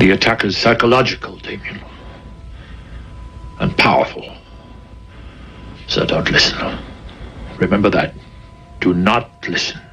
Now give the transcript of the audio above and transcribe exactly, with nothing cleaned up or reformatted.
The attack is psychological, Damien. And powerful. So don't listen. Remember that. Do not listen.